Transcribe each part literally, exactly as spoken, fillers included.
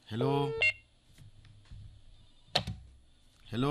Hello hello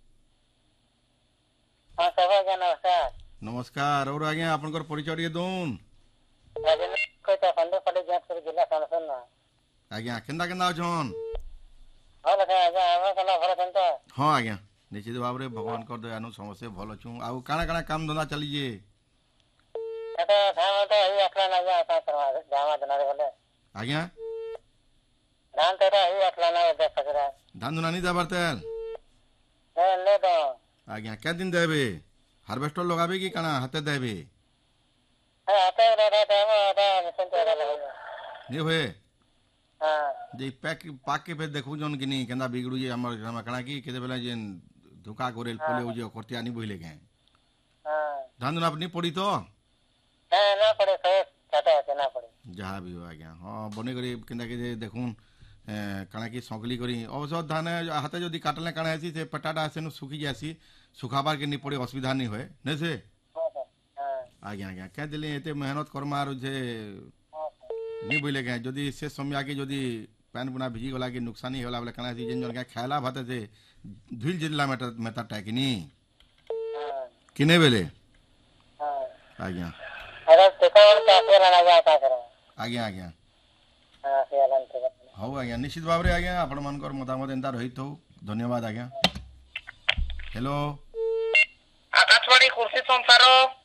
हाँ सब आज्ञा नमस्कार। नमस्कार और आज्ञा आपनकर परिचय टिके दउन राजेंद्र कहिता खंडेपल्ली जाजपुर जिला सालसन ना आज्ञा केंदा केंदा अछन भल है आज्ञा हम कला भल तंत हाँ आज्ञा निश्चित भाव में भगवान कर दयानु समस्ते भल अछु आउ काना काना काम धंधा चली जे एटा धान तो ही अखला ना जा का करवा जावा दना बोले आज्ञा धान तो ही अखला ना दे सकरा धान धुना नहीं दबार तेल ले ले तो आज्ञा क्या दिन देबे हार्वेस्टर लगाबे कि काना हाथे देबे है आते रे रे तो आते निसन तो ले नहीं होए हां जे पैक पाक के फिर देखू जन किनी केंदा बिगड़ू जे हमर हम कणा की केते बेला जे धोखा करेल पोले जे करतिया नहीं बहिले के हां धान धुना अपनी पड़ी तो ना ना पड़े तो चाटा ना पड़े जहाँ भी हो आज्ञा हाँ बने करी केंदा के देखून काना की सकली करी अवश्य धान हाथे जदि काटले काना आसी से पटाटा सेनु सुखी जासी सुखाबार के नहीं पड़े असुविधा नहीं होए नहीं से हां आज्ञा आज्ञा क्या दिले एते मेहनत करमा आरो जे नहीं बोले के जदि से समय आके जदि पैन बुना भिजी गला के नुकसान ही होला बोले काना सी जेन जन के खायला भाते से धुल जिल्ला मेटा मेता टाकिनी हां किने बेले हां आज्ञा अरे तेकावर चाटे ना जा का करा आज्ञा आज्ञा हां सेलन ते हौ आज्ञा निश्चित भाव रे आज्ञा आपण मानकर मतामत एंता रहित हो धन्यवाद आज्ञा हेलो आकाशवाणी कुर्सी संसार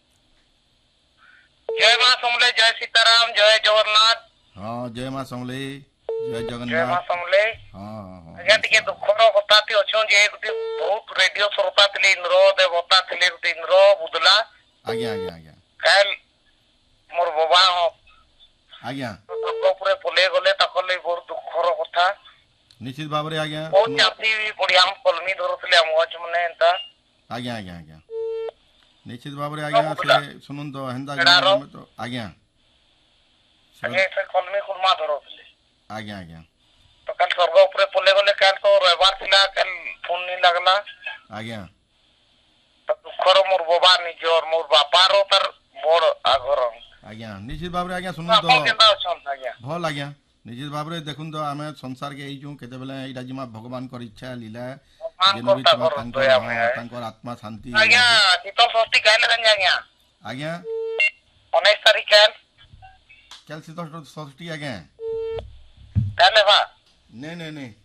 जय मां समले जय सीताराम जय जगन्नाथ हाँ जय मां समले जय जय मां जगन्नाथ समले हाँ हाँ आज्ञा टिके दुखर कथा ती अछन जे गुटी बहुत रेडियो श्रोता थिले इंद्र देवता थिले गुटी इंद्र बुदला आज्ञा आज्ञा आज्ञा काल मोर बाबा हो आज्ञा पूरे पुले गले तकले बहुत दुखर कथा निश्चित भाव रे आज्ञा बहुत चापी बढ़िया हम कलमी धरथिले हम आज मने एंता आज्ञा आज्ञा आज्ञा निश्चित भाव रे आज्ञा से सुनन तो हेंदा जन में तो आज्ञा आगे से कलमी कुलमा धरथिले आज्ञा आज्ञा तो कल स्वर्ग ऊपर पुले गले काल तो रविवार थिला कल फोन नहीं लगला आज्ञा तो दुखर मोर बाबा निज और मोर बापा रो तर बड़ आगर आज्ञा निश्चित भाव रे आज्ञा सुनन तो आपण केता अछन आज्ञा भल आज्ञा निश्चित भाव रे देखुन तो आमे संसार के एइजु केते बेले एइटा जिमा भगवान कर इच्छा लीला जेनु भी छिमा तांकर हाँ, तांकर आत्मा शांति आज्ञा शीतल षष्ठी काल रंग आज्ञा आज्ञा उन्नीस तारीख काल चल शीतल षष्ठी आज्ञा काल बा नहीं नहीं नहीं